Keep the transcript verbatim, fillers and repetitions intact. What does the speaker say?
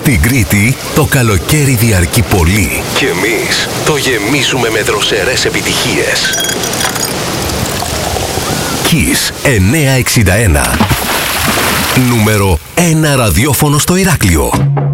Στην Κρήτη το καλοκαίρι διαρκεί πολύ και εμείς το γεμίζουμε με δροσερές επιτυχίες. Kiss εννιακόσια εξήντα ένα. Νούμερο ένα ραδιόφωνο στο Ηράκλειο.